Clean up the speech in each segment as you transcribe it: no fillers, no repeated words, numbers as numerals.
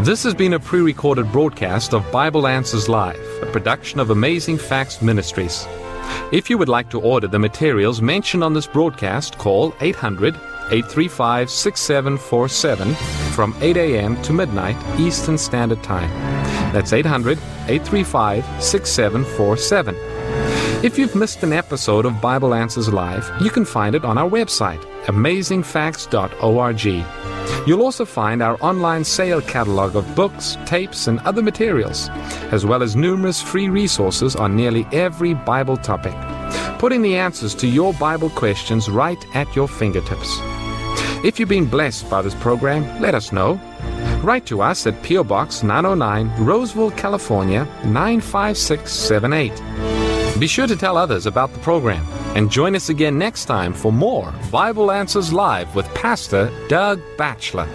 This has been a pre-recorded broadcast of Bible Answers Live, a production of Amazing Facts Ministries. If you would like to order the materials mentioned on this broadcast, call 800-835-6747 from 8 a.m. to midnight Eastern Standard Time. That's 800-835-6747. If you've missed an episode of Bible Answers Live, you can find it on our website, amazingfacts.org. You'll also find our online sale catalog of books, tapes, and other materials, as well as numerous free resources on nearly every Bible topic, putting the answers to your Bible questions right at your fingertips. If you've been blessed by this program, let us know. Write to us at P.O. Box 909, Roseville, California, 95678. Be sure to tell others about the program, and join us again next time for more Bible Answers Live with Pastor Doug Batchelor.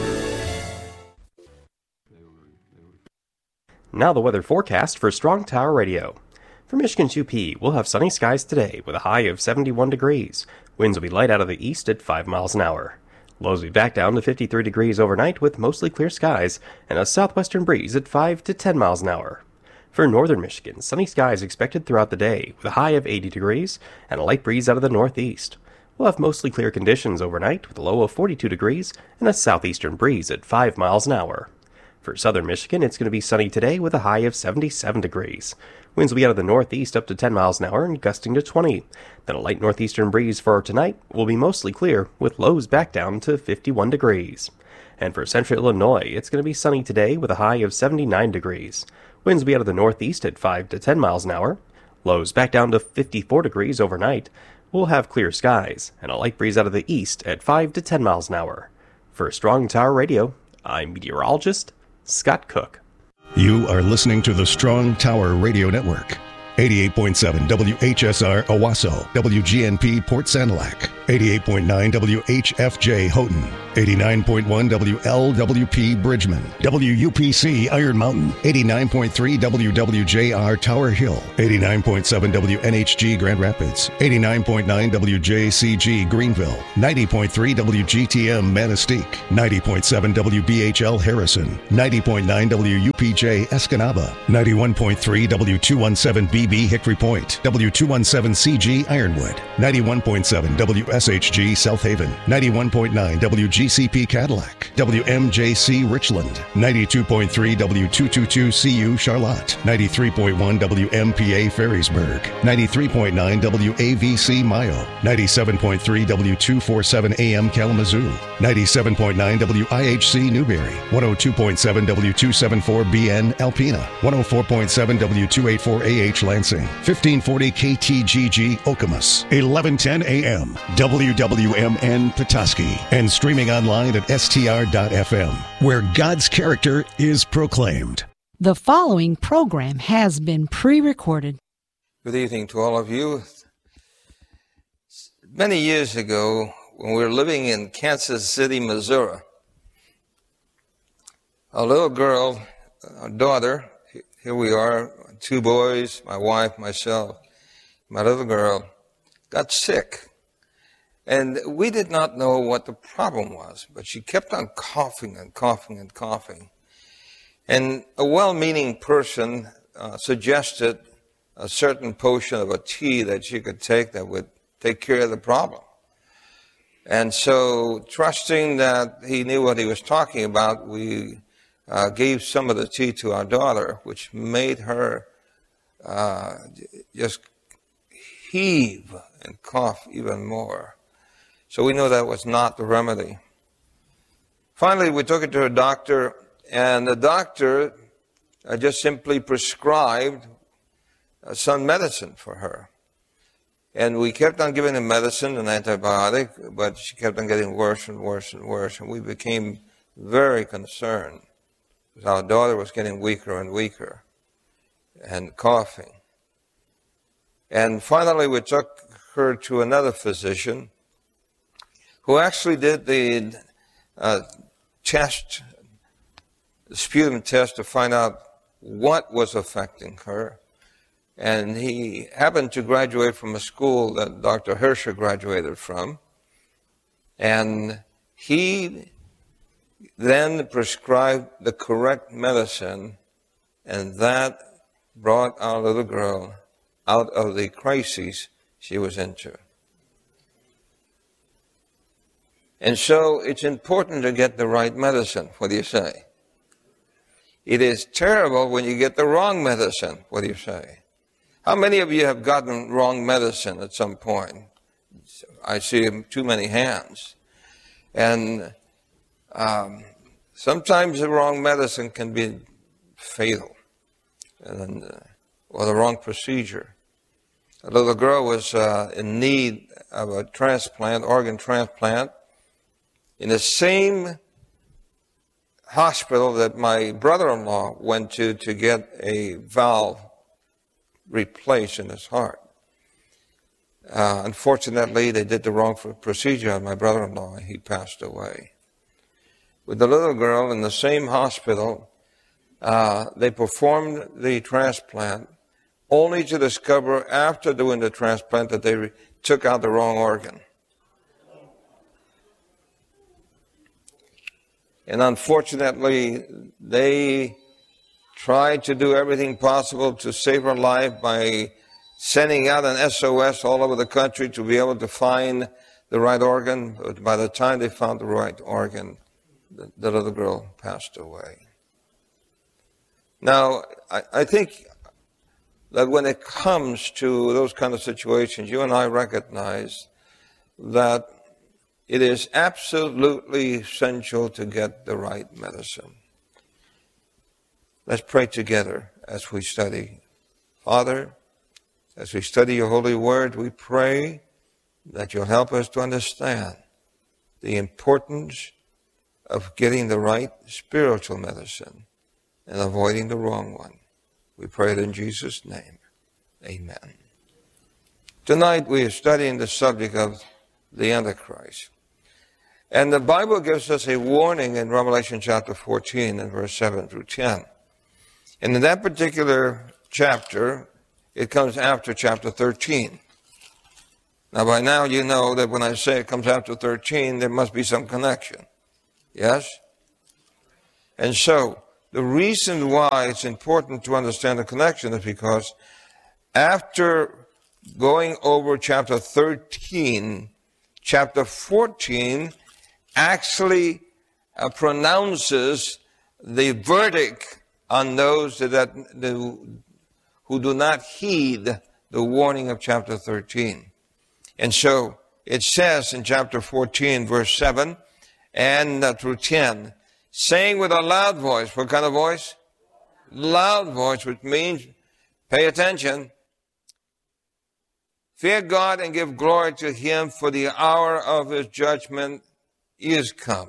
Now the weather forecast for Strong Tower Radio. For Michigan's UP, we'll have sunny skies today with a high of 71 degrees. Winds will be light out of the east at 5 miles an hour. Lows will be back down to 53 degrees overnight with mostly clear skies and a southwestern breeze at 5 to 10 miles an hour. For northern Michigan, sunny skies expected throughout the day with a high of 80 degrees and a light breeze out of the northeast. We'll have mostly clear conditions overnight with a low of 42 degrees and a southeastern breeze at 5 miles an hour. For southern Michigan, it's going to be sunny today with a high of 77 degrees. Winds will be out of the northeast up to 10 miles an hour and gusting to 20. Then a light northeastern breeze for tonight will be mostly clear with lows back down to 51 degrees. And for central Illinois, it's going to be sunny today with a high of 79 degrees. Winds will be out of the northeast at 5 to 10 miles an hour. Lows back down to 54 degrees overnight. We'll have clear skies and a light breeze out of the east at 5 to 10 miles an hour. For Strong Tower Radio, I'm meteorologist Scott Cook. You are listening to the Strong Tower Radio Network. 88.7 WHSR Owasso, WGNP Port Sanilac, 88.9 WHFJ Houghton, 89.1 WLWP Bridgman, WUPC Iron Mountain, 89.3 WWJR Tower Hill, 89.7 WNHG Grand Rapids, 89.9 WJCG Greenville, 90.3 WGTM Manistee, 90.7 WBHL Harrison, 90.9 WUPJ Escanaba, 91.3 W217B Hickory Point, W217CG Ironwood, 91.7 WSHG South Haven, 91.9 WGCP Cadillac, WMJC Richland, 92.3 W222CU Charlotte, 93.1 WMPA Ferrysburg, 93.9 WAVC Mayo, 97.3 W247AM Kalamazoo, 97.9 WIHC Newberry, 102.7 W274BN Alpena, 104.7 W284AH Lansing, 1540 KTGG Okemos, 1110 AM, WWMN Petoskey, and streaming online at str.fm, where God's character is proclaimed. The following program has been pre-recorded. Good evening to all of you. Many years ago, when we were living in Kansas City, Missouri, a little girl, a daughter, here we are, 2 boys, my wife, myself, my little girl, got sick. And we did not know what the problem was, but she kept on coughing and coughing and coughing. And a well-meaning person suggested a certain potion of a tea that she could take that would take care of the problem. And so, trusting that he knew what he was talking about, we gave some of the tea to our daughter, which made her just heave and cough even more. So we knew that was not the remedy. Finally, we took it to a doctor, and the doctor just simply prescribed some medicine for her. And we kept on giving her medicine, an antibiotic, but she kept on getting worse and worse and worse, and we became very concerned because our daughter was getting weaker and weaker and coughing. And finally, we took her to another physician who actually did the sputum test to find out what was affecting her. And he happened to graduate from a school that Dr. Herscher graduated from. And he then prescribed the correct medicine, and that brought our little girl out of the crisis she was into. And so it's important to get the right medicine. What do you say? It is terrible when you get the wrong medicine. What do you say? How many of you have gotten wrong medicine at some point? I see too many hands. And sometimes the wrong medicine can be fatal, or the wrong procedure. A little girl was in need of a transplant, organ transplant, in the same hospital that my brother-in-law went to get a valve replaced in his heart. Unfortunately, they did the wrong procedure on my brother-in-law, and he passed away. With the little girl in the same hospital, they performed the transplant, only to discover after doing the transplant that they took out the wrong organ. And unfortunately, they tried to do everything possible to save her life by sending out an SOS all over the country to be able to find the right organ. But by the time they found the right organ, the little girl passed away. Now, I think that when it comes to those kind of situations, you and I recognize that it is absolutely essential to get the right medicine. Let's pray together as we study. Father, as we study your holy word, we pray that you'll help us to understand the importance of getting the right spiritual medicine and avoiding the wrong one. We pray it in Jesus' name. Amen. Tonight we are studying the subject of the Antichrist. And the Bible gives us a warning in Revelation chapter 14 and verse 7 through 10. And in that particular chapter, it comes after chapter 13. Now, by now you know that when I say it comes after 13, there must be some connection. Yes? And so, the reason why it's important to understand the connection is because after going over chapter 13, chapter 14 actually pronounces the verdict on those who do not heed the warning of chapter 13. And so it says in chapter 14, verse 7 and through 10, saying with a loud voice, what kind of voice? Loud voice, which means pay attention. Fear God and give glory to him, for the hour of his judgment is come.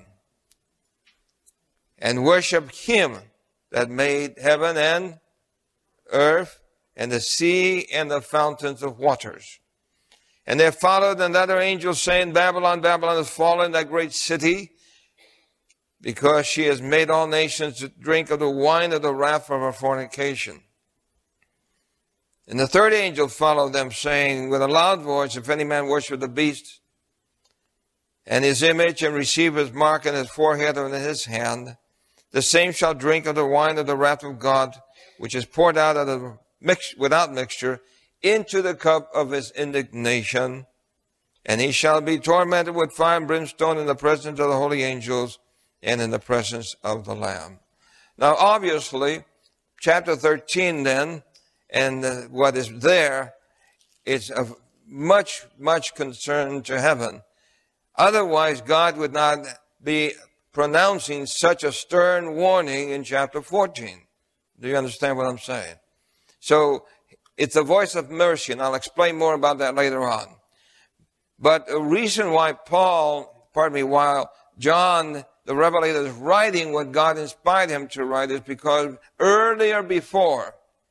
And worship him that made heaven and earth and the sea and the fountains of waters. And there followed another angel saying, Babylon, Babylon is fallen, that great city, because she has made all nations to drink of the wine of the wrath of her fornication. And the third angel followed them, saying with a loud voice, if any man worship the beast and his image, and receive his mark in his forehead or in his hand, the same shall drink of the wine of the wrath of God, which is poured out of the without mixture into the cup of his indignation. And he shall be tormented with fire and brimstone in the presence of the holy angels and in the presence of the Lamb. Now, obviously, chapter 13 then, and what is there, is of much, much concern to heaven. Otherwise, God would not be pronouncing such a stern warning in chapter 14. Do you understand what I'm saying? So, it's a voice of mercy, and I'll explain more about that later on. But the reason why while John the Revelator is writing what God inspired him to write is because earlier before,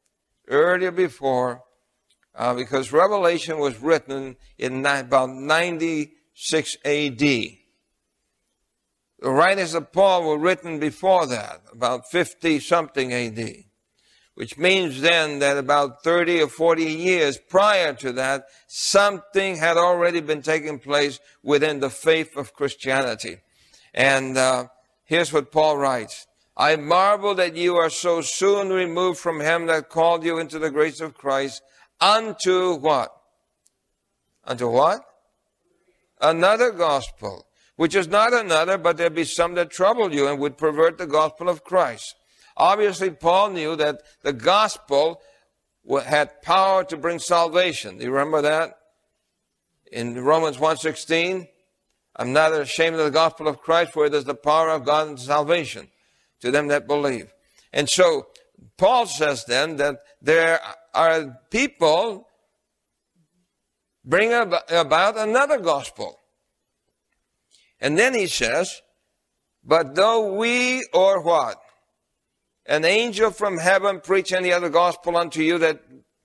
because Revelation was written in about 96 A.D. The writings of Paul were written before that, about 50-something A.D., which means then that about 30 or 40 years prior to that, something had already been taking place within the faith of Christianity. And here's what Paul writes. I marvel that you are so soon removed from him that called you into the grace of Christ unto what? Unto what? Another gospel, which is not another, but there be some that trouble you and would pervert the gospel of Christ. Obviously, Paul knew that the gospel had power to bring salvation. Do you remember that? In Romans 1:16, I'm not ashamed of the gospel of Christ, for it is the power of God and salvation to them that believe. And so, Paul says then that there are people bring about another gospel. And then he says, but though we or what? An angel from heaven preach any other gospel unto you that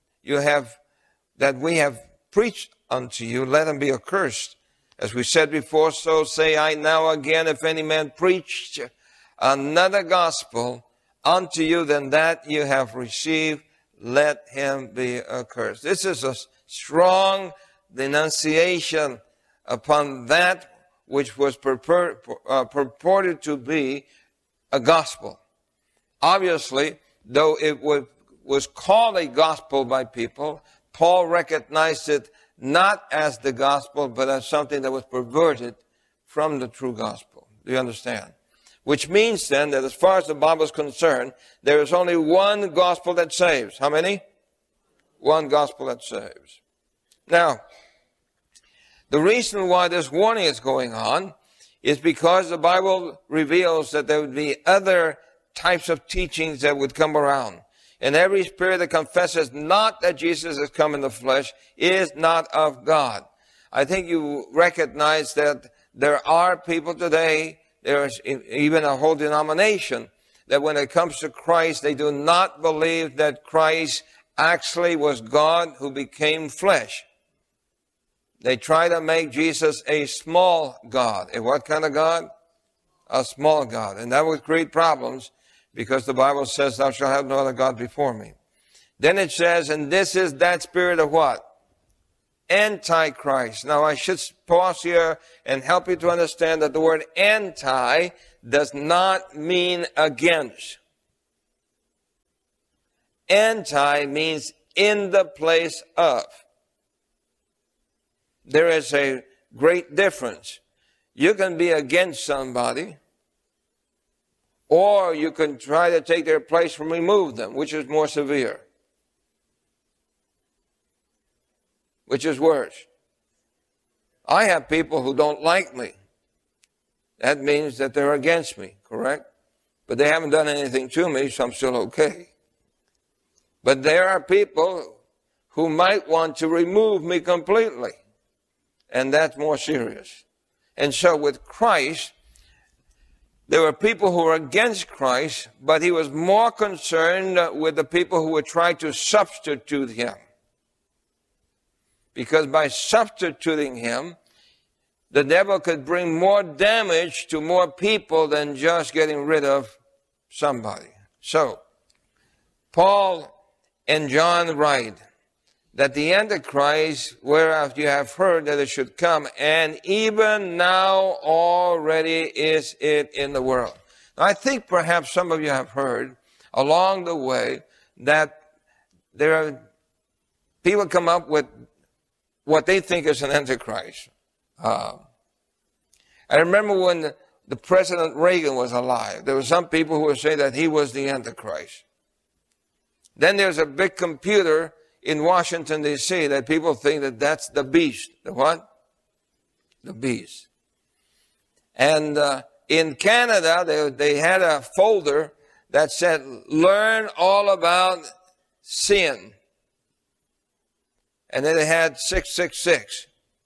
we have preached unto you, let him be accursed. As we said before, so say I now again, if any man preach another gospel unto you than that you have received, let him be accursed. This is a strong denunciation upon that which was purported to be a gospel. Obviously, though it was called a gospel by people, Paul recognized it not as the gospel, but as something that was perverted from the true gospel. Do you understand? Which means then that as far as the Bible is concerned, there is only one gospel that saves. How many? One gospel that saves. Now, the reason why this warning is going on is because the Bible reveals that there would be other types of teachings that would come around. And every spirit that confesses not that Jesus has come in the flesh is not of God. I think you recognize that there are people today, there is even a whole denomination, that when it comes to Christ, they do not believe that Christ actually was God who became flesh. They try to make Jesus a small God. A what kind of God? A small God. And that would create problems, because the Bible says, thou shalt have no other God before me. Then it says, and this is that spirit of what? Antichrist. Now I should pause here and help you to understand that the word anti does not mean against. Anti means in the place of. There is a great difference. You can be against somebody, or you can try to take their place and remove them, which is more severe. Which is worse. I have people who don't like me. That means that they're against me, correct? But they haven't done anything to me, so I'm still okay. But there are people who might want to remove me completely. And that's more serious. And so with Christ, there were people who were against Christ, but he was more concerned with the people who would try to substitute him. Because by substituting him, the devil could bring more damage to more people than just getting rid of somebody. So, Paul and John write that the Antichrist, whereof you have heard that it should come, and even now already is it in the world. Now, I think perhaps some of you have heard along the way that there are people come up with what they think is an Antichrist. I remember when the President Reagan was alive, there were some people who would say that he was the Antichrist. Then there's a big computer in Washington, D.C., that people think that that's the beast. The what? The beast. And in Canada, they had a folder that said, learn all about sin. And then they had 666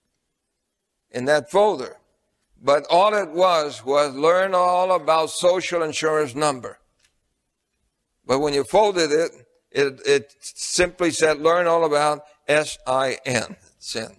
in that folder. But all it was learn all about social insurance number. But when you folded it, it simply said, learn all about S-I-N, sin.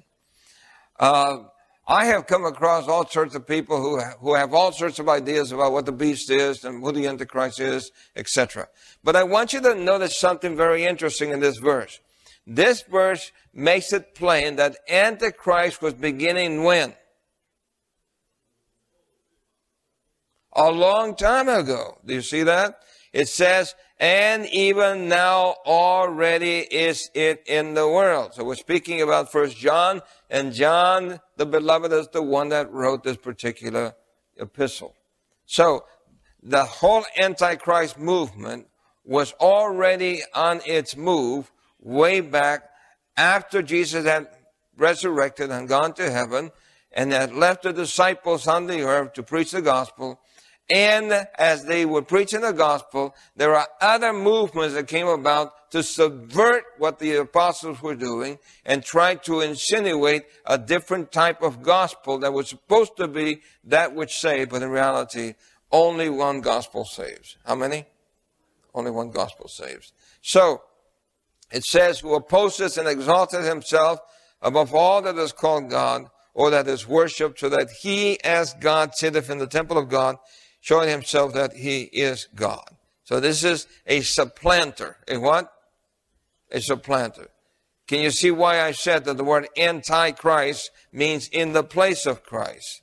I have come across all sorts of people who have all sorts of ideas about what the beast is and who the Antichrist is, etc. But I want you to notice something very interesting in this verse. This verse makes it plain that Antichrist was beginning when? a long time ago. Do you see that? It says, and even now already is it in the world. So we're speaking about 1 John, and John, the beloved, is the one that wrote this particular epistle. So the whole Antichrist movement was already on its move way back after Jesus had resurrected and gone to heaven and had left the disciples on the earth to preach the gospel. And as they were preaching the gospel, there are other movements that came about to subvert what the apostles were doing and try to insinuate a different type of gospel that was supposed to be that which saved, but in reality, only one gospel saves. How many? Only one gospel saves. So, it says, who opposes and exalted himself above all that is called God, or that is worshipped, so that he as God sitteth in the temple of God, showing himself that he is God. So this is a supplanter. A what? A supplanter. Can you see why I said that the word antichrist means in the place of Christ?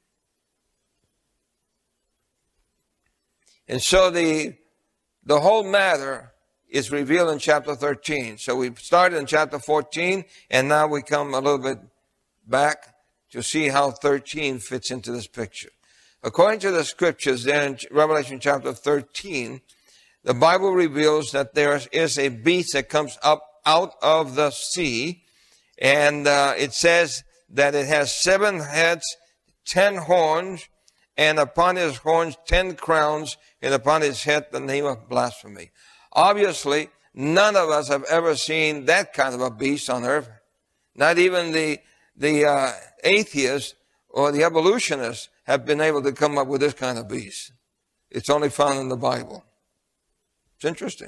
And so the whole matter is revealed in chapter 13. So we started in chapter 14, and now we come a little bit back to see how 13 fits into this picture. According to the scriptures there in Revelation chapter 13, the Bible reveals that there is a beast that comes up out of the sea, and it says that it has 7 heads, 10 horns, and upon his horns 10 crowns, and upon his head the name of blasphemy. Obviously, none of us have ever seen that kind of a beast on earth. Not even the atheists or the evolutionists have been able to come up with this kind of beast. It's only found in the Bible. It's interesting.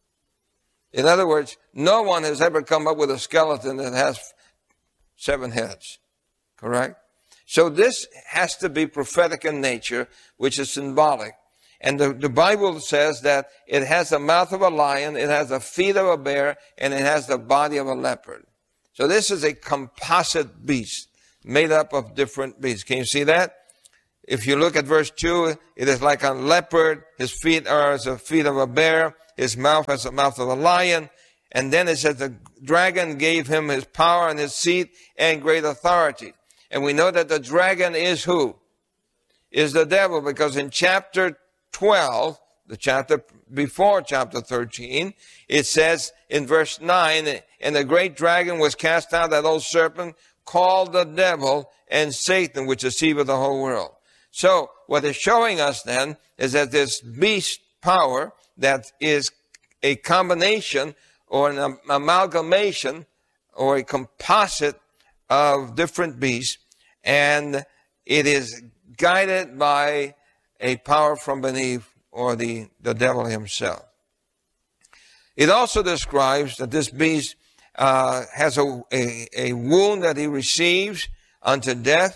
In other words, no one has ever come up with a skeleton that has 7 heads. Correct? So this has to be prophetic in nature, which is symbolic. And the Bible says that it has the mouth of a lion, it has the feet of a bear, and it has the body of a leopard. So this is a composite beast made up of different beasts. Can you see that? If you look at verse 2, it is like a leopard. His feet are as the feet of a bear. His mouth as the mouth of a lion. And then it says the dragon gave him his power and his seat and great authority. And we know that the dragon is who? Is the devil, because in chapter 12, the chapter before chapter 13, it says in verse 9, and the great dragon was cast out, that old serpent, called the devil and Satan, which deceiveth the whole world. So what it's showing us then is that this beast power that is a combination or an amalgamation or a composite of different beasts, and it is guided by a power from beneath, or the devil himself. It also describes that this beast has a wound that he receives unto death.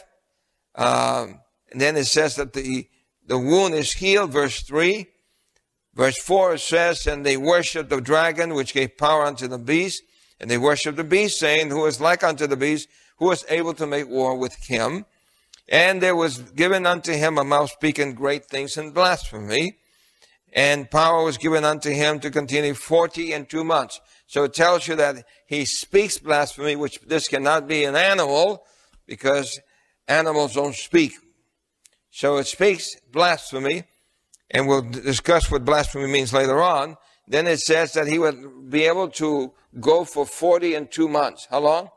And then it says that the wound is healed, verse 3. Verse 4 it says, and they worshiped the dragon, which gave power unto the beast. And they worshiped the beast, saying, who is like unto the beast, who is able to make war with him. And there was given unto him a mouth speaking great things and blasphemy. And power was given unto him to continue 42 months. So it tells you that he speaks blasphemy, which this cannot be an animal, because animals don't speak. So it speaks blasphemy, and we'll discuss what blasphemy means later on. Then it says that he would be able to go for 42 months. How long?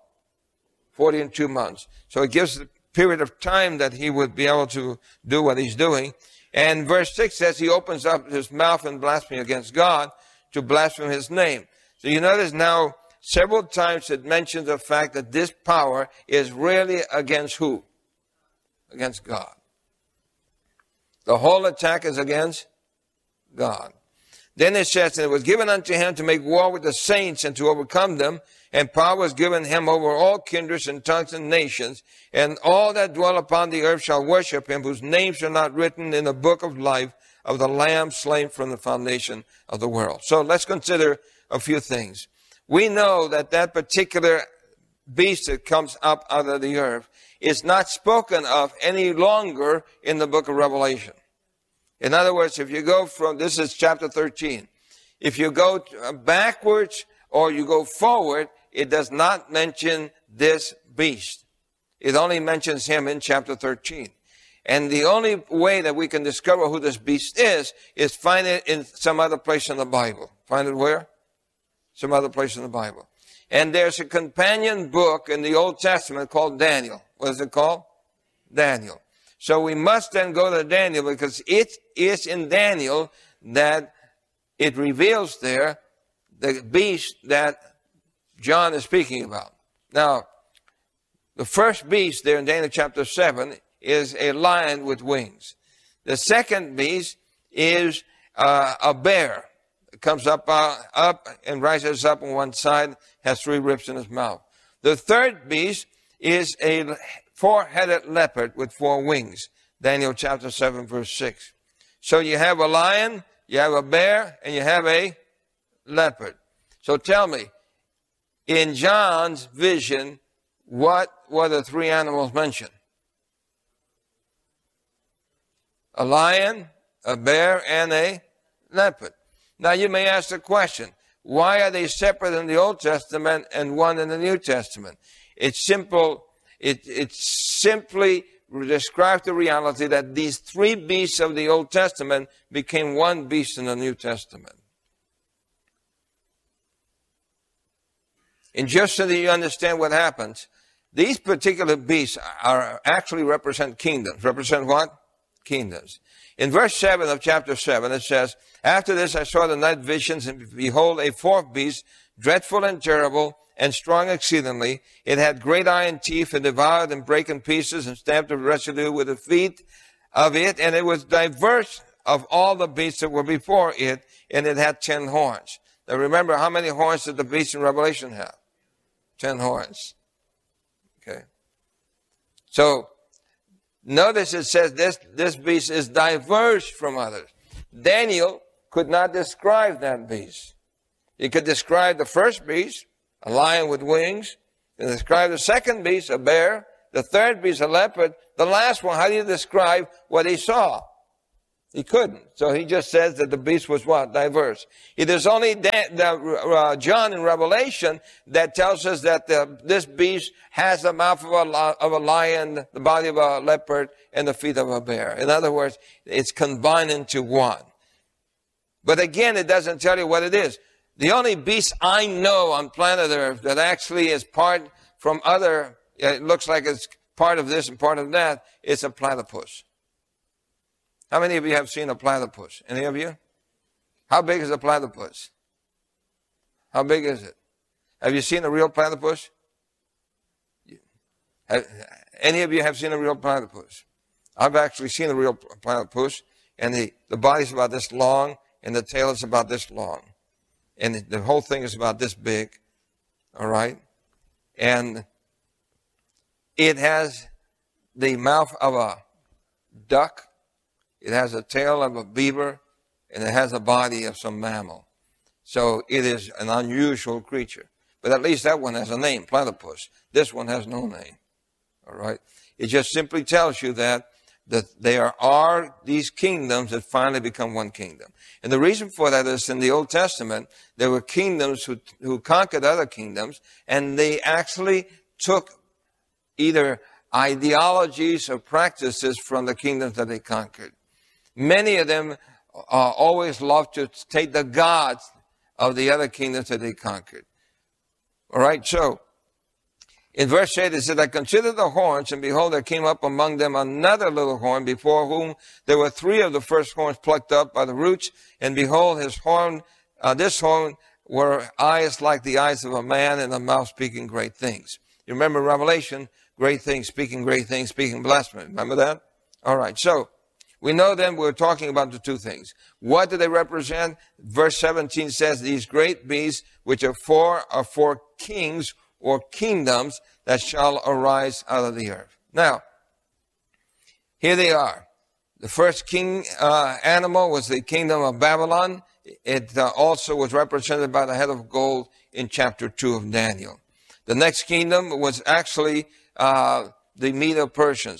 42 months. So it gives the period of time that he would be able to do what he's doing. And verse 6 says he opens up his mouth in blasphemy against God to blaspheme his name. So you notice now several times it mentions the fact that this power is really against who? Against God. The whole attack is against God. Then it says that it was given unto him to make war with the saints and to overcome them, and power was given him over all kindreds and tongues and nations, and all that dwell upon the earth shall worship him, whose names are not written in the book of life of the Lamb slain from the foundation of the world. So let's consider a few things. We know that that particular beast that comes up out of the earth is not spoken of any longer in the book of Revelation. In other words, if you go from, this is chapter 13. If you go backwards or you go forward, it does not mention this beast. It only mentions him in chapter 13. And the only way that we can discover who this beast is find it in some other place in the Bible. Find it where? Some other place in the Bible. And there's a companion book in the Old Testament called Daniel. What is it called? Daniel. So we must then go to Daniel, because it is in Daniel that it reveals there the beast that John is speaking about. Now, the first beast there in Daniel chapter 7 is a lion with wings. The second beast is a bear. It comes up and rises up on one side, has 3 ribs in his mouth. The third beast is a 4-headed leopard with 4 wings. Daniel chapter 7 verse 6. So you have a lion, you have a bear, and you have a leopard. So tell me, in John's vision, what were the 3 animals mentioned? A lion, a bear, and a leopard. Now you may ask the question, why are they separate in the Old Testament and one in the New Testament? It's simple. It simply describes the reality that these 3 beasts of the Old Testament became one beast in the New Testament. And just so that you understand what happens, these particular beasts actually represent kingdoms. Represent what? Kingdoms. In verse 7 of chapter 7, it says, "After this I saw the night visions, and behold, a 4th beast, dreadful and terrible, and strong exceedingly. It had great iron teeth, and devoured and brake in pieces, and stamped the residue with the feet of it. And it was diverse of all the beasts that were before it, and it had 10 horns." Now remember, how many horns did the beast in Revelation have? 10 horns. Okay. So, notice it says this beast is diverse from others. Daniel could not describe that beast. He could describe the first beast, a lion with wings, and describe the second beast, a bear, the third beast, a leopard. The last one, how do you describe what he saw? He couldn't. So he just says that the beast was what? Diverse. It is only John in Revelation that tells us that this beast has the mouth of a lion, the body of a leopard, and the feet of a bear. In other words, it's combined into one. But again, it doesn't tell you what it is. The only beast I know on planet Earth that actually is part from other, it looks like it's part of this and part of that, is a platypus. How many of you have seen a platypus? Any of you? How big is a platypus? How big is it? Have you seen a real platypus? Any of you have seen a real platypus? I've actually seen a real platypus, and the body's about this long, and the tail is about this long. And the whole thing is about this big, all right? And it has the mouth of a duck, it has a tail of a beaver, and it has a body of some mammal. So it is an unusual creature. But at least that one has a name, platypus. This one has no name, all right? It just simply tells you that there are these kingdoms that finally become one kingdom. And the reason for that is in the Old Testament, there were kingdoms who conquered other kingdoms, and they actually took either ideologies or practices from the kingdoms that they conquered. Many of them always loved to take the gods of the other kingdoms that they conquered. All right, so in verse 8, it said, "I considered the horns, and behold, there came up among them another little horn, before whom there were 3 of the first horns plucked up by the roots. And behold, this horn were eyes like the eyes of a man, and a mouth speaking great things." You remember Revelation, great things, speaking blasphemy. Remember that? All right, so we know then we're talking about the 2 things. What do they represent? Verse 17 says, "These great beasts, which are 4 kings or kingdoms that shall arise out of the earth." Now, here they are. The first king animal was the kingdom of Babylon. It also was represented by the head of gold in chapter 2 of Daniel. The next kingdom was actually the Medo-Persians.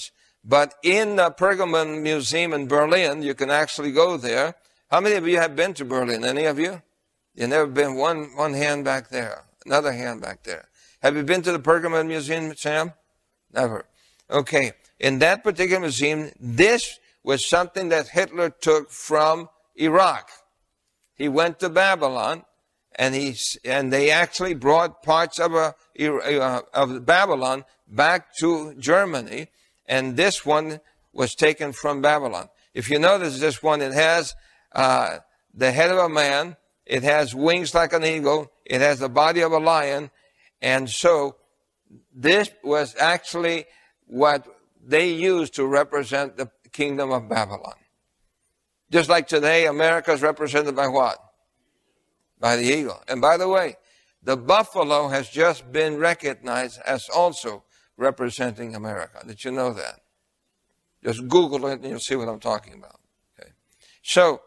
But in the Pergamon Museum in Berlin, you can actually go there. How many of you have been to Berlin? Any of you? You've never been? One hand back there. Another hand back there. Have you been to the Pergamon Museum, Sam? Never. Okay. In that particular museum, this was something that Hitler took from Iraq. He went to Babylon, and they actually brought parts of Babylon back to Germany, and this one was taken from Babylon. If you notice this one, it has the head of a man, it has wings like an eagle, it has the body of a lion, and so this was actually what they used to represent the kingdom of Babylon. Just like today, America is represented by what? By the eagle. And by the way, the buffalo has just been recognized as also representing America. Did you know that? Just Google it and you'll see what I'm talking about. Okay. So,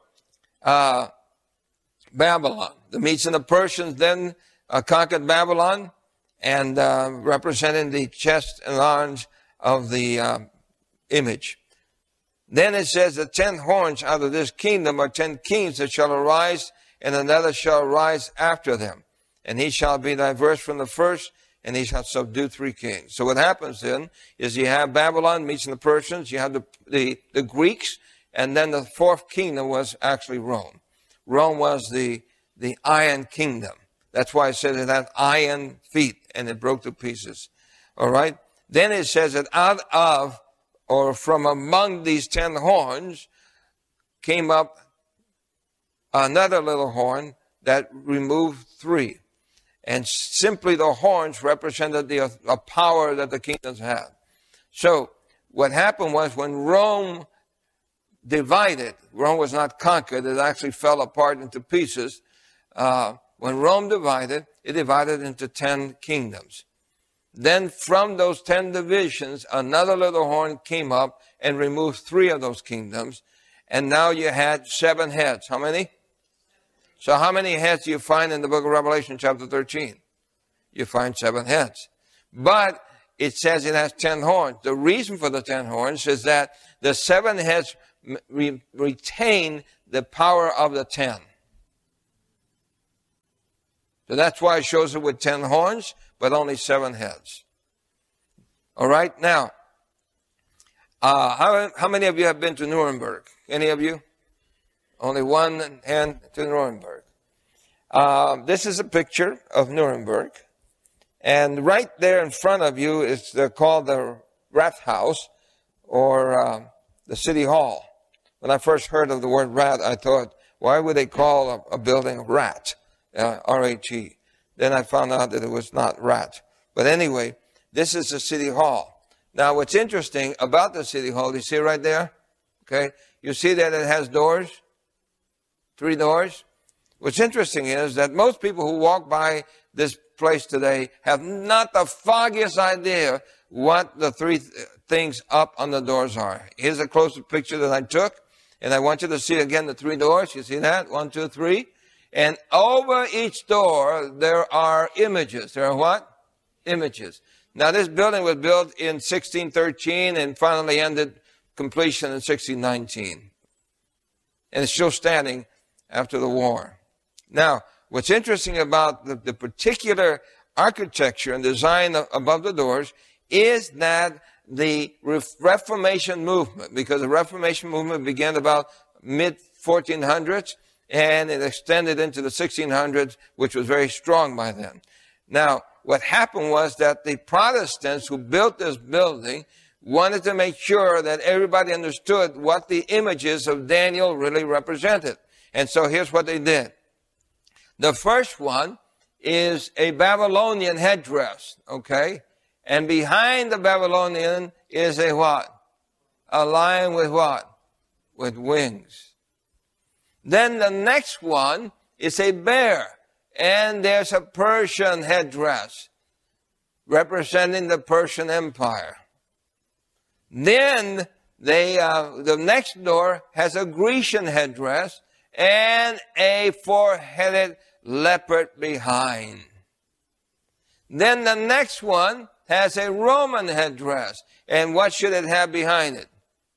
Babylon. The Medes and the Persians then conquered Babylon and representing the chest and arms of the image. Then it says the 10 horns out of this kingdom are 10 kings that shall arise, and another shall arise after them. And he shall be diverse from the first, and he shall subdue 3 kings. So what happens then is you have Babylon, Medes and the Persians, you have the Greeks, and then the 4th kingdom was actually Rome. Rome was the iron kingdom. That's why it says it had iron feet, and it broke to pieces. All right? Then it says that out of, or from among these 10 horns, came up another little horn that removed 3. And simply the horns represented the power that the kingdoms had. So what happened was when Rome divided, Rome was not conquered, it actually fell apart into pieces. When Rome divided, it divided into 10 kingdoms. Then from those 10 divisions, another little horn came up and removed 3 of those kingdoms. And now you had 7 heads. How many? So how many heads do you find in the book of Revelation chapter 13? You find 7 heads. But it says it has 10 horns. The reason for the 10 horns is that the 7 heads retain the power of the 10. So that's why it shows it with 10 horns, but only 7 heads. All right, now, how many of you have been to Nuremberg? Any of you? Only one hand to Nuremberg. This is a picture of Nuremberg. And right there in front of you is called the Rathaus, or the City Hall. When I first heard of the word rat, I thought, why would they call a building a rat? R-A-T. Then I found out that it was not rat. But anyway, this is the City Hall. Now, what's interesting about the City Hall, you see right there? Okay. You see that it has doors? 3 doors. What's interesting is that most people who walk by this place today have not the foggiest idea what the 3 things up on the doors are. Here's a closer picture that I took. And I want you to see again the 3 doors. You see that? 1, 2, 3. And over each door, there are images. There are what? Images. Now, this building was built in 1613 and finally ended completion in 1619. And it's still standing after the war. Now, what's interesting about the particular architecture and design above the doors is that the Reformation movement, because the Reformation movement began about mid-1400s, and it extended into the 1600s, which was very strong by then. Now, what happened was that the Protestants who built this building wanted to make sure that everybody understood what the images of Daniel really represented. And so here's what they did. The first one is a Babylonian headdress, okay? And behind the Babylonian is a what? A lion with what? With wings. Then the next one is a bear, and there's a Persian headdress representing the Persian Empire. Then the next door has a Grecian headdress and a 4-headed leopard behind. Then the next one has a Roman headdress, And what should it have behind it?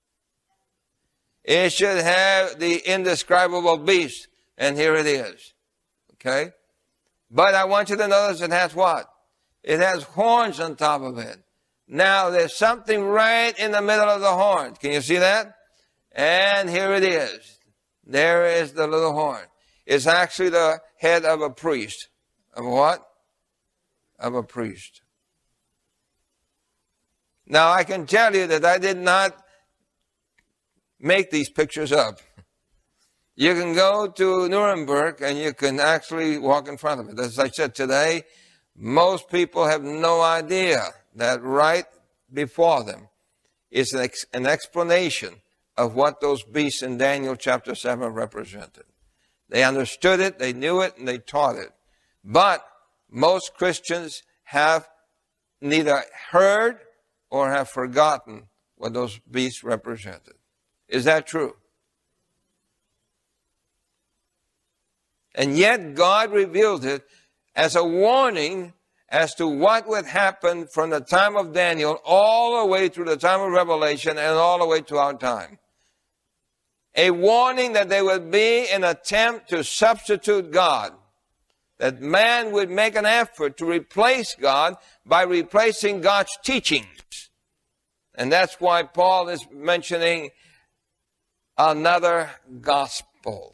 It should have the indescribable beast. And here it is. Okay? But I want you to notice it has what? It has horns on top of it. Now, there's something right in the middle of the horn. Can you see that? And here it is. There is the little horn. It's actually the head of a priest. Of what? Of a priest. Now, I can tell you that I did not make these pictures up. You can go to Nuremberg and you can actually walk in front of it. As I said today, most people have no idea that right before them is an explanation of what those beasts in Daniel chapter 7 represented. They understood it, they knew it, and they taught it. But most Christians have neither heard or have forgotten what those beasts represented. Is that true? And yet God revealed it as a warning as to what would happen from the time of Daniel all the way through the time of Revelation and all the way to our time. A warning that there would be an attempt to substitute God. That man would make an effort to replace God by replacing God's teachings. And that's why Paul is mentioning another gospel.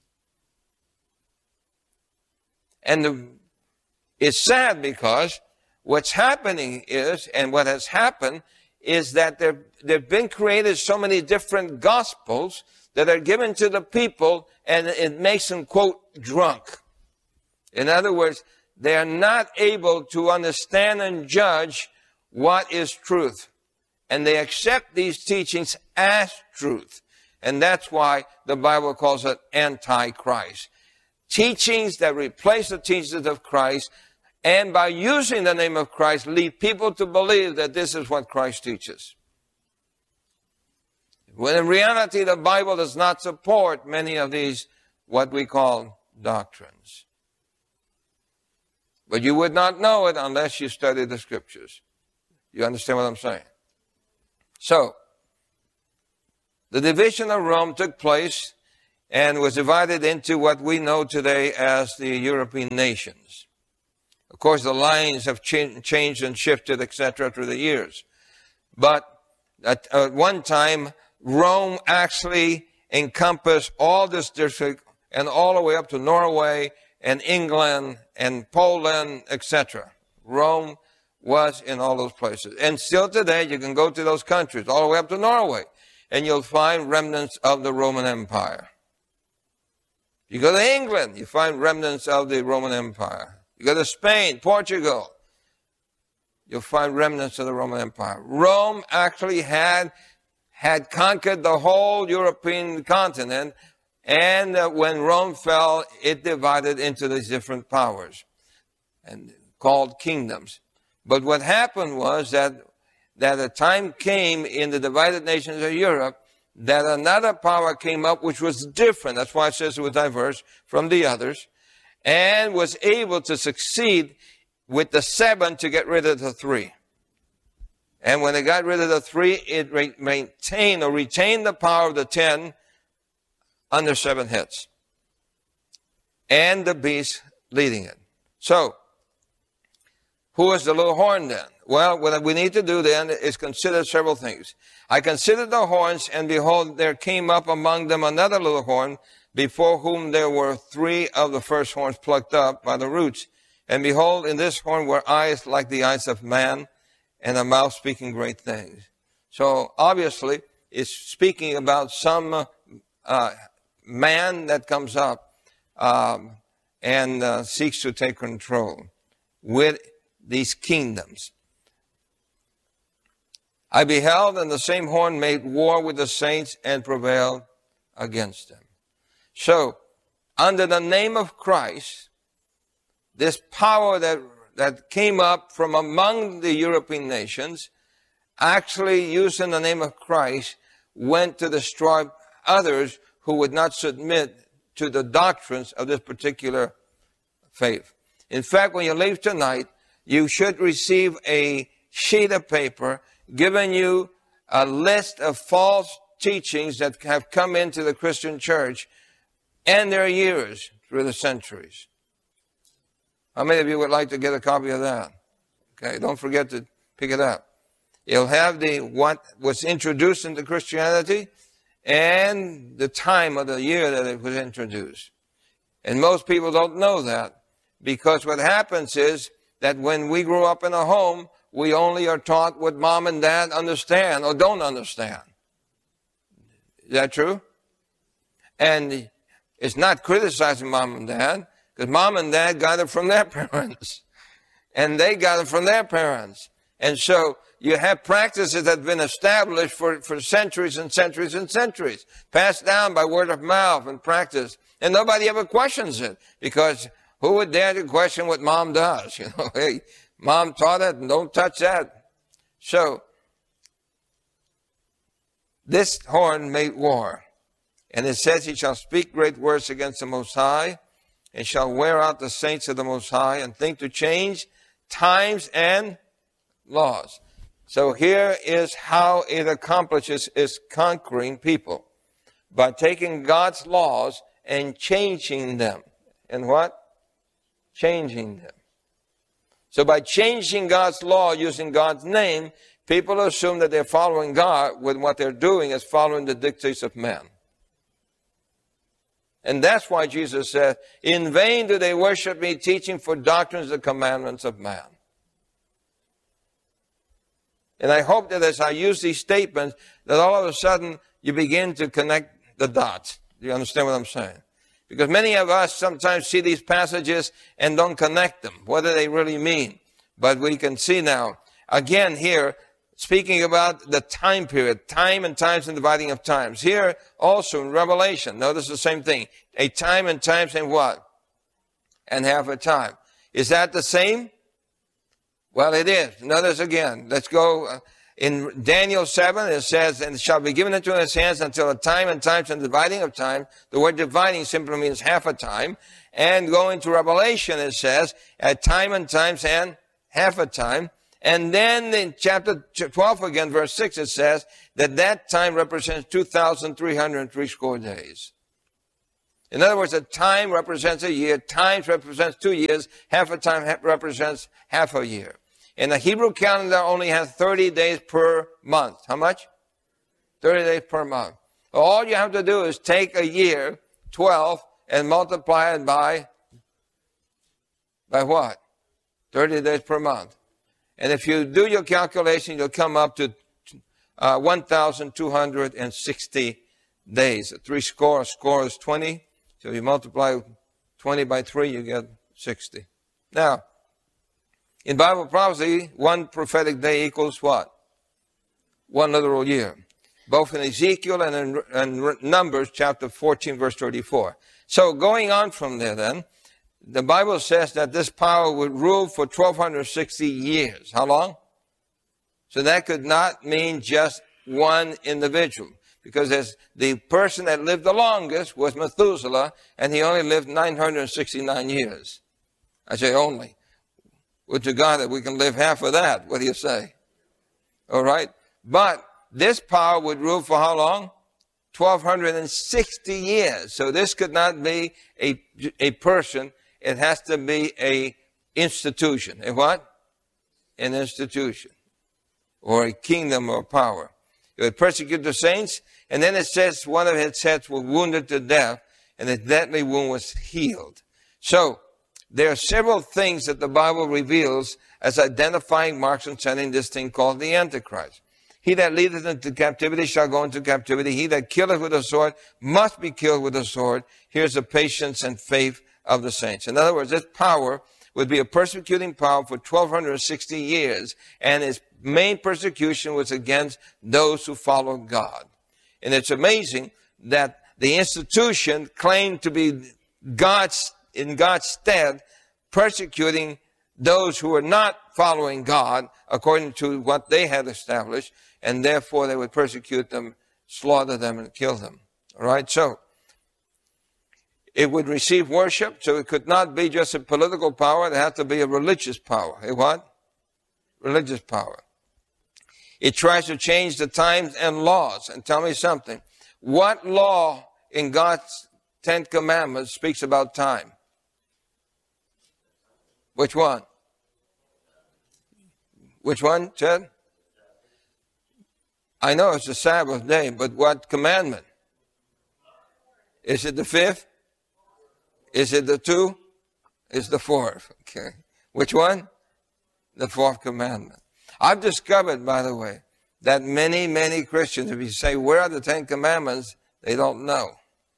And it's sad because what's happening is, and what has happened, is that there have been created so many different gospels that are given to the people, and it makes them, quote, drunk. In other words, they are not able to understand and judge what is truth. And they accept these teachings as truth. And that's why the Bible calls it Antichrist. Teachings that replace the teachings of Christ, and by using the name of Christ, lead people to believe that this is what Christ teaches. When in reality, the Bible does not support many of these, what we call doctrines. But you would not know it unless you study the Scriptures. You understand what I'm saying? So, the division of Rome took place and was divided into what we know today as the European nations. Of course, the lines have changed and shifted, etc., through the years. But at one time, Rome actually encompassed all this district and all the way up to Norway and England and Poland, etc. Rome was in all those places. And still today, you can go to those countries, all the way up to Norway, and you'll find remnants of the Roman Empire. You go to England, you find remnants of the Roman Empire. You go to Spain, Portugal, you'll find remnants of the Roman Empire. Rome actually had conquered the whole European continent, and when Rome fell, it divided into these different powers and called kingdoms. But what happened was that a time came in the divided nations of Europe that another power came up which was different. That's why it says it was diverse from the others, and was able to succeed with the 7 to get rid of the 3. And when they got rid of the 3, it retained the power of the 10 under 7 heads. And the beast leading it. So, who is the little horn then? Well, what we need to do then is consider several things. I considered the horns, and behold, there came up among them another little horn, before whom there were 3 of the first horns plucked up by the roots. And behold, in this horn were eyes like the eyes of man, and a mouth speaking great things. So obviously, it's speaking about some man that comes up and seeks to take control with these kingdoms. I beheld, and the same horn made war with the saints and prevailed against them. So, under the name of Christ, this power that came up from among the European nations, actually using the name of Christ, went to destroy others who would not submit to the doctrines of this particular faith. In fact, when you leave tonight, you should receive a sheet of paper given you a list of false teachings that have come into the Christian church and their years through the centuries. How many of you would like to get a copy of that? Okay, don't forget to pick it up. It'll have what was introduced into Christianity and the time of the year that it was introduced. And most people don't know that, because what happens is that when we grow up in a home, we only are taught what mom and dad understand or don't understand. Is that true? And it's not criticizing mom and dad, because mom and dad got it from their parents. And they got it from their parents. And so you have practices that have been established for centuries and centuries and centuries, passed down by word of mouth and practice. And nobody ever questions it, because who would dare to question what mom does? You know, hey, mom taught it and don't touch that. So this horn made war. And it says, he shall speak great words against the Most High, and shall wear out the saints of the Most High, and think to change times and laws. So here is how it accomplishes its conquering people. By taking God's laws and changing them. And what? Changing them. So by changing God's law, using God's name, people assume that they're following God when what they're doing is following the dictates of men. And that's why Jesus said, in vain do they worship me, teaching for doctrines the commandments of man. And I hope that as I use these statements, that all of a sudden you begin to connect the dots. Do you understand what I'm saying? Because many of us sometimes see these passages and don't connect them. What do they really mean? But we can see now, again here, speaking about the time period, time and times and dividing of times. Here also in Revelation, notice the same thing. A time and times and what? And half a time. Is that the same? Well, it is. Notice again. Let's go. In Daniel 7, it says, and it shall be given into his hands until a time and times and dividing of time. The word dividing simply means half a time. And going to Revelation, it says, at time and times and half a time. And then in chapter 12 again, verse 6, it says that time represents 2,360 days. In other words, a time represents a year, times represents 2 years, half a time represents half a year. And the Hebrew calendar only has 30 days per month. How much? 30 days per month. All you have to do is take a year, 12, and multiply it by what? 30 days per month. And if you do your calculation, you'll come up to 1,260 days. 3 score, a score is 20. So you multiply 20 by 3, you get 60. Now, in Bible prophecy, one prophetic day equals what? 1 literal year. Both in Ezekiel and in Numbers chapter 14, verse 34. So going on from there then, the Bible says that this power would rule for 1,260 years. How long? So that could not mean just one individual. Because as the person that lived the longest was Methuselah, and he only lived 969 years. I say only. Would to God that we can live half of that. What do you say? All right. But this power would rule for how long? 1,260 years. So this could not be a person. It has to be a institution. A what? An institution. Or a kingdom or power. It would persecute the saints. And then it says one of his heads was wounded to death, and his deadly wound was healed. So there are several things that the Bible reveals as identifying marks concerning this thing called the Antichrist. He that leadeth into captivity shall go into captivity. He that killeth with a sword must be killed with a sword. Here's the patience and faith of the saints. In other words, this power would be a persecuting power for 1,260 years, and its main persecution was against those who followed God. And it's amazing that the institution claimed to be in God's stead, persecuting those who were not following God according to what they had established, and therefore they would persecute them, slaughter them, and kill them. All right, so it would receive worship, so it could not be just a political power. It had to be a religious power. A what? Religious power. It tries to change the times and laws. And tell me something. What law in God's 10 Commandments speaks about time? Which one? Which one, Ted? I know it's the Sabbath day, but what commandment? Is it the 5th? Is it the 2? It's the 4th. Okay. Which one? The 4th commandment. I've discovered, by the way, that many Christians, if you say, where are the 10 Commandments? They don't know.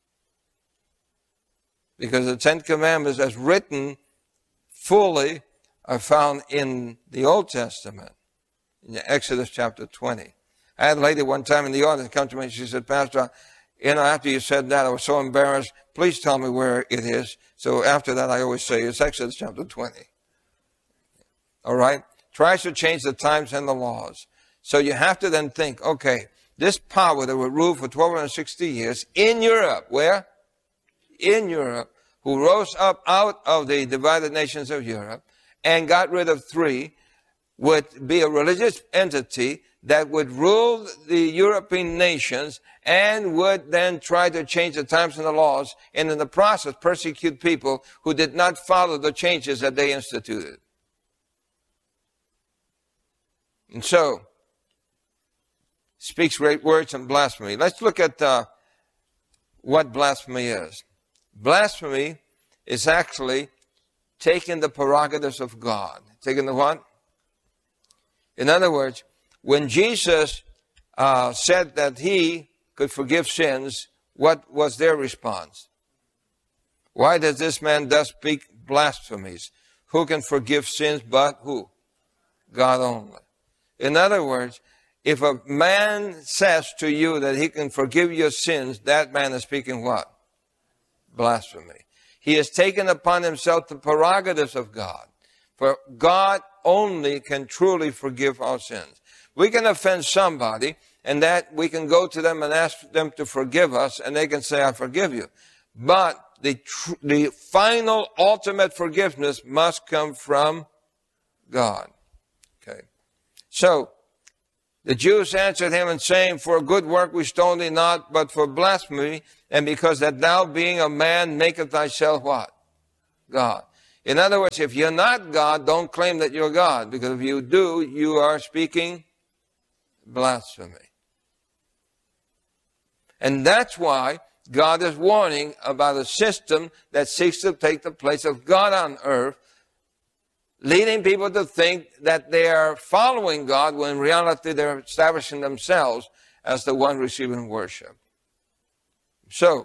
Because the 10 Commandments as written fully are found in the Old Testament, in Exodus chapter 20. I had a lady one time in the audience come to me and she said, Pastor, after you said that, I was so embarrassed. Please tell me where it is. So after that, I always say it's Exodus chapter 20. All right? Tries to change the times and the laws. So you have to then think, okay, this power that would rule for 1260 years in Europe, where? In Europe, who rose up out of the divided nations of Europe and got rid of 3, would be a religious entity that would rule the European nations and would then try to change the times and the laws, and in the process persecute people who did not follow the changes that they instituted. And so, speaks great words and blasphemy. Let's look at what blasphemy is. Blasphemy is actually taking the prerogatives of God. Taking the what? In other words, when Jesus said that he could forgive sins, what was their response? Why does this man thus speak blasphemies? Who can forgive sins but who? God only. In other words, if a man says to you that he can forgive your sins, that man is speaking what? Blasphemy. He has taken upon himself the prerogatives of God. For God only can truly forgive our sins. We can offend somebody, and that we can go to them and ask them to forgive us, and they can say, I forgive you. But the final, ultimate forgiveness must come from God. Okay. So, the Jews answered him and saying, for a good work we stone thee not, but for blasphemy, and because that thou being a man maketh thyself what? God. In other words, if you're not God, don't claim that you're God, because if you do, you are speaking blasphemy. And that's why God is warning about a system that seeks to take the place of God on earth, leading people to think that they are following God when in reality they're establishing themselves as the one receiving worship. So,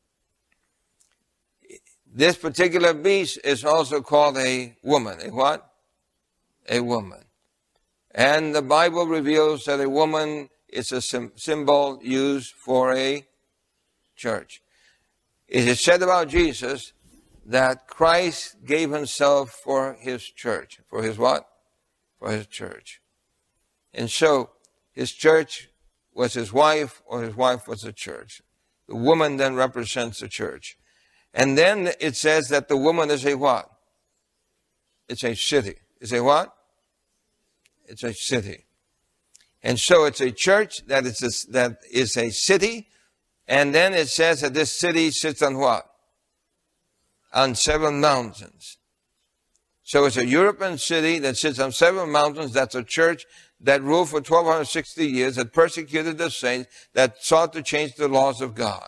this particular beast is also called a woman. A what? A woman. And the Bible reveals that a woman is a symbol used for a church. It is said about Jesus that Christ gave himself for his church. For his what? For his church. And so, his church was his wife, or his wife was the church. The woman then represents the church. And then it says that the woman is a what? It's a city. Is a what? It's a city. And so it's a church that is a city. And then it says that this city sits on what? On 7 mountains. So it's a European city that sits on 7 mountains. That's a church that ruled for 1260 years, that persecuted the saints, that sought to change the laws of God.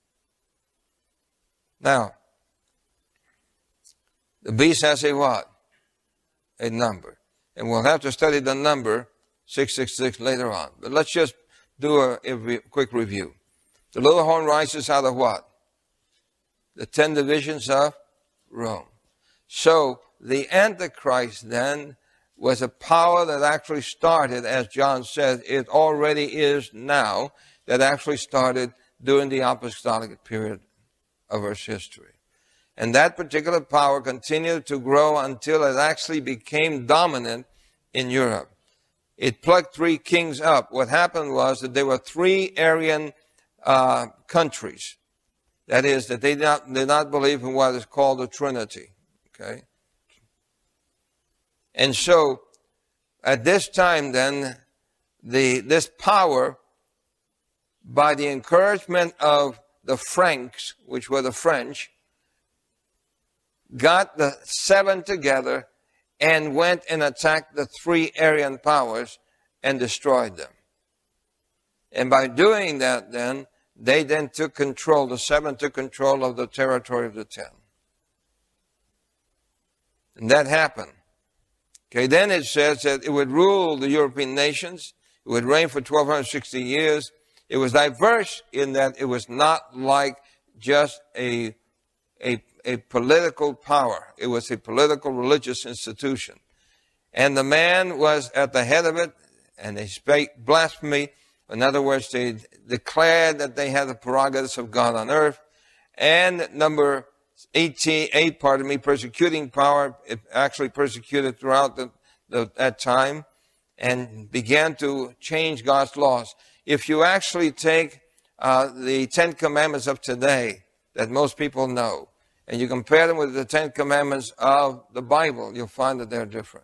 Now, the beast has a what? A number. And we'll have to study the number 666 later on. But let's just do a quick review. The little horn rises out of what? The 10 divisions of Rome. So, the Antichrist then was a power that actually started, as John said, it already is now, that actually started during the apostolic period of Earth's history. And that particular power continued to grow until it actually became dominant in Europe. It plucked 3 kings up. What happened was that there were 3 Aryan countries. That is, that they did not believe in what is called the Trinity. Okay? And so, at this time then, this power, by the encouragement of the Franks, which were the French, got the seven together and went and attacked the three Arian powers and destroyed them. And by doing that, then, they then took control, the seven took control of the territory of the 10. And that happened. Okay, then it says that it would rule the European nations. It would reign for 1260 years. It was diverse in that it was not like just a political power. It was a political religious institution. And the man was at the head of it, and they spake blasphemy. In other words, they declared that they had the prerogatives of God on earth. And number 8, persecuting power. It actually persecuted throughout that time and began to change God's laws. If you actually take the 10 Commandments of today that most people know, and you compare them with the 10 Commandments of the Bible, you'll find that they're different.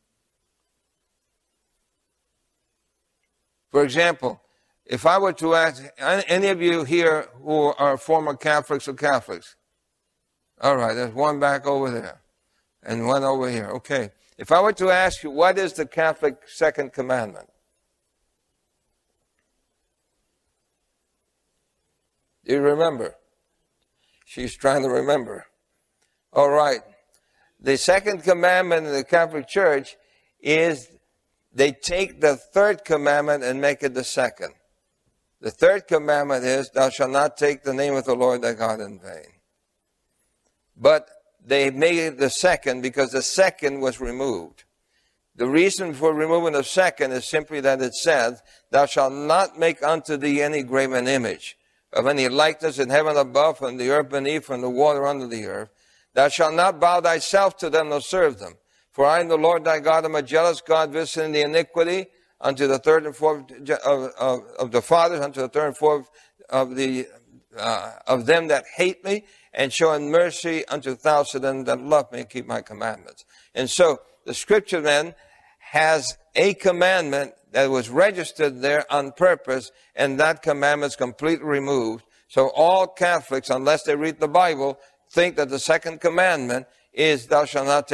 For example, if I were to ask any of you here who are former Catholics or Catholics, all right, there's one back over there and one over here. Okay. If I were to ask you, what is the Catholic second commandment? Do you remember? She's trying to remember. All right. The second commandment in the Catholic Church is they take the third commandment and make it the second. The third commandment is, thou shalt not take the name of the Lord thy God in vain. But they made it the second because the second was removed. The reason for removing the second is simply that it says, thou shalt not make unto thee any graven image of any likeness in heaven above, and the earth beneath, and the water under the earth. Thou shalt not bow thyself to them nor serve them. For I am the Lord thy God, am a jealous God, visiting the iniquity unto the third and fourth of the fathers, unto the third and fourth of them that hate me, and showing mercy unto thousands of them that love me and keep my commandments. And so the scripture then has a commandment that was registered there on purpose, and that commandment is completely removed. So all Catholics, unless they read the Bible, think that the second commandment is thou shalt not take